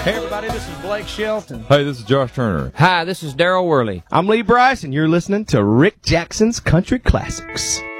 Hey, everybody, this is Blake Shelton. Hey, this is Josh Turner. Hi, this is Daryl Worley. I'm Lee Bryce, and you're listening to Rick Jackson's Country Classics.